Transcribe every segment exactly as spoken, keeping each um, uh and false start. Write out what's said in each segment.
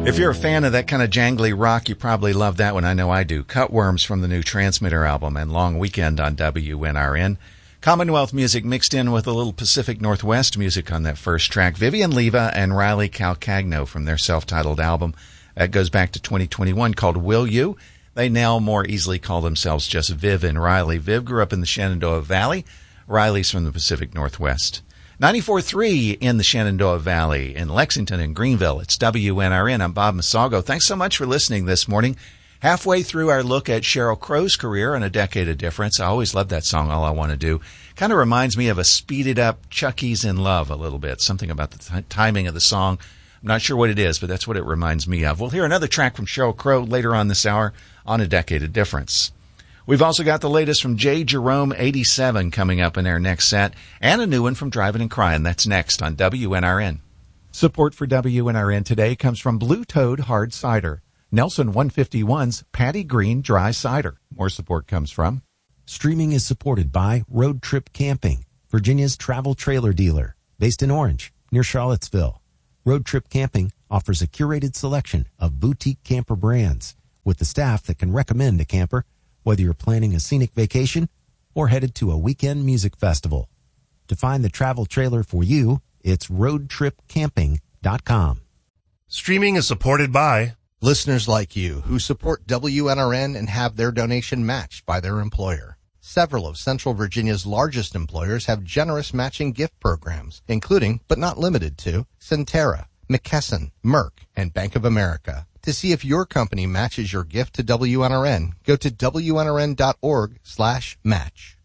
If you're a fan of that kind of jangly rock, you probably love that one. I know I do. Cutworms from the new Transmitter album and Long Weekend on W N R N. Commonwealth music mixed in with a little Pacific Northwest music on that first track. Vivian Leva and Riley Calcagno from their self-titled album. That goes back to twenty twenty-one called Will You? They now more easily call themselves just Viv and Riley. Viv grew up in the Shenandoah Valley. Riley's from the Pacific Northwest. ninety-four point three in the Shenandoah Valley, in Lexington and Greenville. It's W N R N. I'm Bob Masago. Thanks so much for listening this morning. Halfway through our look at Sheryl Crow's career and A Decade of Difference. I always love that song, All I Want to Do. Kind of reminds me of a speeded up Chucky's in Love a little bit. Something about the t- timing of the song. I'm not sure what it is, but that's what it reminds me of. We'll hear another track from Sheryl Crow later on this hour on A Decade of Difference. We've also got the latest from J. Jerome eighty-seven coming up in our next set, and a new one from Driving and Crying. That's next on W N R N. Support for W N R N today comes from Blue Toad Hard Cider, Nelson one fifty-one's Patty Green Dry Cider. More support comes from... Streaming is supported by Road Trip Camping, Virginia's travel trailer dealer, based in Orange, near Charlottesville. Road Trip Camping offers a curated selection of boutique camper brands with the staff that can recommend a camper, whether you're planning a scenic vacation or headed to a weekend music festival. To find the travel trailer for you, it's road trip camping dot com. Streaming is supported by listeners like you who support W N R N and have their donation matched by their employer. Several of Central Virginia's largest employers have generous matching gift programs, including, but not limited to, Centera, McKesson, Merck, and Bank of America. To see if your company matches your gift to W N R N, go to W N R N dot org slash match.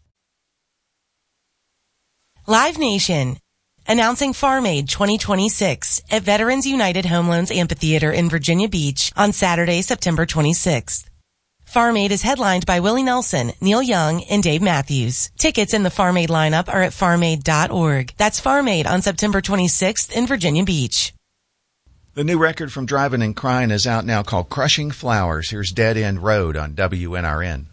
Live Nation, announcing Farm Aid twenty twenty-six at Veterans United Home Loans Amphitheater in Virginia Beach on Saturday, September twenty-sixth. Farm Aid is headlined by Willie Nelson, Neil Young, and Dave Matthews. Tickets in the Farm Aid lineup are at farm aid dot org. That's Farm Aid on September twenty-sixth in Virginia Beach. The new record from Driving and Crying is out now called Crushing Flowers. Here's Dead End Road on W N R N.